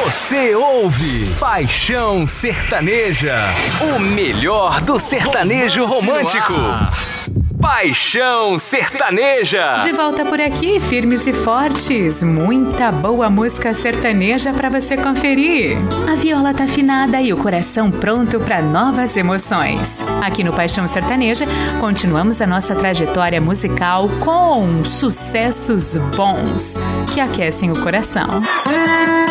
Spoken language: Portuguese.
Você ouve Paixão Sertaneja, o melhor do sertanejo romântico. Paixão Sertaneja. De volta por aqui, firmes e fortes. Muita boa música sertaneja pra você conferir. A viola tá afinada e o coração pronto para novas emoções. Aqui no Paixão Sertaneja, continuamos a nossa trajetória musical com sucessos bons que aquecem o coração.